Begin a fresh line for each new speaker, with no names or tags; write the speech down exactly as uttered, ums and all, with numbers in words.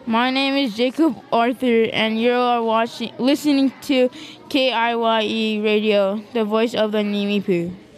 My name is Jacob Arthur, and you are watching, listening to K I Y E Radio, the voice of the Nimi Poo.